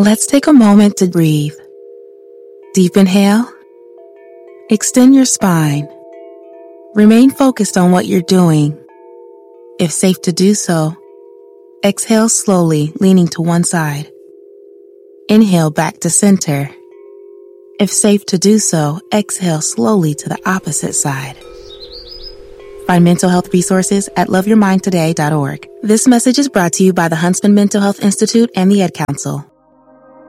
Let's take a moment to breathe. Deep inhale. Extend your spine. Remain focused on what you're doing. If safe to do so, exhale slowly, leaning to one side. Inhale back to center. If safe to do so, exhale slowly to the opposite side. Find mental health resources at loveyourmindtoday.org. This message is brought to you by the Huntsman Mental Health Institute and the Ad Council.